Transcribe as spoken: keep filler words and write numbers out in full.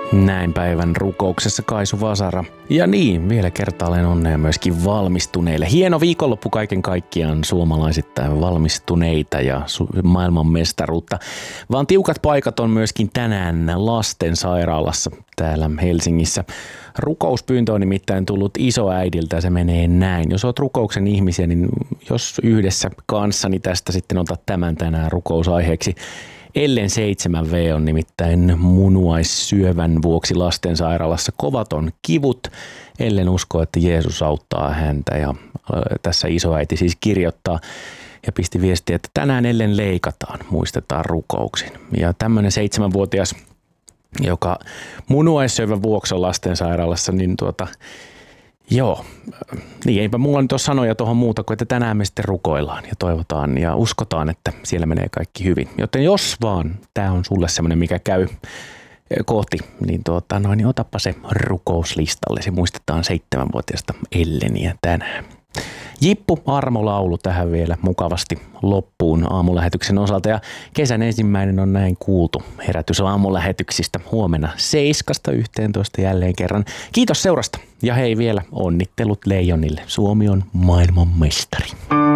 Näin päivän rukouksessa Kaisu Vasara. Ja niin, vielä kertaalleen onnea myöskin valmistuneille. Hieno viikonloppu kaiken kaikkiaan suomalaisittain valmistuneita ja su- maailmanmestaruutta. Vaan tiukat paikat on myöskin tänään lastensairaalassa täällä Helsingissä. Rukouspyyntö on nimittäin tullut isoäidiltä ja se menee näin. Jos oot rukouksen ihmisiä, niin jos yhdessä kanssani tästä sitten otat tämän tänään rukousaiheeksi. Ellen seitsemän vuotias on nimittäin munuaissyövän vuoksi lastensairaalassa. Kovat on kivut. Ellen uskoo, että Jeesus auttaa häntä ja tässä isoäiti siis kirjoittaa ja pisti viestiä, että tänään Ellen leikataan, muistetaan rukouksin. Ja tämmöinen seitsemänvuotias, joka munuaissyövän vuoksi on lastensairaalassa, niin tuota, joo, niin eipä mulla nyt ole sanoja tuohon muuta kuin, että tänään me sitten rukoillaan ja toivotaan ja uskotaan, että siellä menee kaikki hyvin. Joten jos vaan tämä on sulle semmoinen, mikä käy kohti, niin, tuota, noin, niin otappa se rukouslistalle. Se muistetaan seitsemänvuotiaasta Elleniä tänään. Jippu Armo-laulu tähän vielä mukavasti loppuun aamulähetyksen osalta ja kesän ensimmäinen on näin kuultu herätys aamulähetyksistä huomenna seiskasta yhteentoista jälleen kerran. Kiitos seurasta ja hei vielä onnittelut Leijonille. Suomi on maailmanmestari.